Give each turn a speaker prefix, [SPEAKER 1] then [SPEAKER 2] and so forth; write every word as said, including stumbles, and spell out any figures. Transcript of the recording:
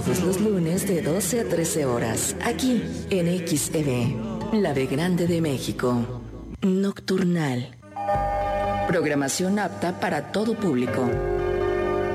[SPEAKER 1] Todos los lunes de doce a trece horas, aquí en X E V, la B Grande de México. Nocturnal. Programación apta para todo público.